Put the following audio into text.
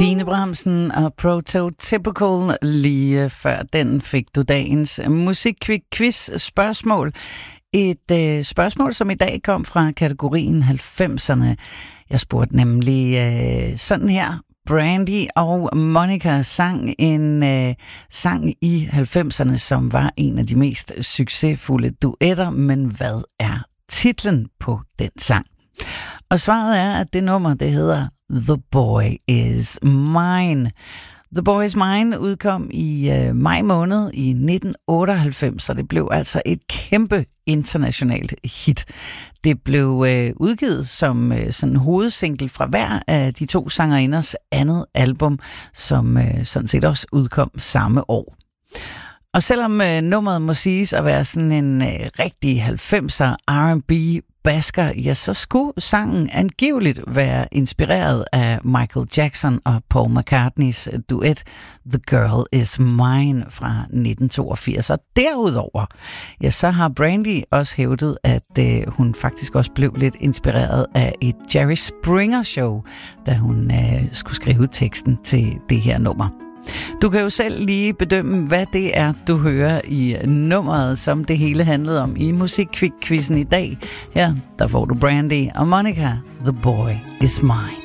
Stine Bramsen og Prototypical. Lige før den fik du dagens musikquiz-spørgsmål. Et spørgsmål, som i dag kom fra kategorien 90'erne. Jeg spurgte nemlig sådan her. Brandy og Monica sang en sang i 90'erne, som var en af de mest succesfulde duetter. Men hvad er titlen på den sang? Og svaret er, at det nummer, det hedder The Boy Is Mine. The Boy Is Mine udkom i maj måned i 1998, så det blev altså et kæmpe internationalt hit. Det blev udgivet som sådan en hovedsingle fra hver af de to sangerinders andet album, som sådan set også udkom samme år. Og selvom nummeret må siges at være sådan en rigtig 90'er R&B basker, ja, så skulle sangen angiveligt være inspireret af Michael Jackson og Paul McCartneys duet The Girl Is Mine fra 1982. Og derudover, ja, så har Brandy også hævdet, at hun faktisk også blev lidt inspireret af et Jerry Springer show, da hun skulle skrive teksten til det her nummer. Du kan jo selv lige bedømme, hvad det er, du hører i nummeret, som det hele handlede om i musikquizzen i dag. Her, der får du Brandy og Monica, The Boy Is Mine.